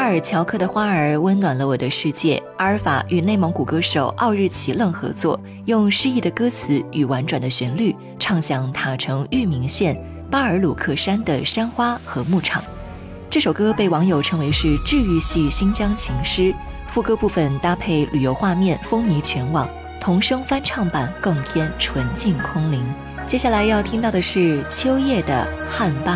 尔乔克的花儿温暖了我的世界。阿尔法与内蒙古歌手奥日齐楞合作，用诗意的歌词与婉转的旋律，唱响塔城玉明县巴尔鲁克山的山花和牧场。这首歌被网友称为是治愈系新疆情诗，副歌部分搭配旅游画面，风靡全网，童声翻唱版更添纯净空灵。接下来要听到的是秋叶的汉巴。